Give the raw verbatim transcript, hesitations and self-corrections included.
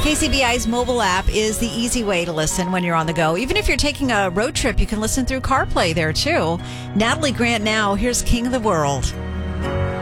K C B I's mobile app is the easy way to listen when you're on the go. Even if you're taking a road trip, you can listen through CarPlay there, too. Natalie Grant now. Here's King of the World.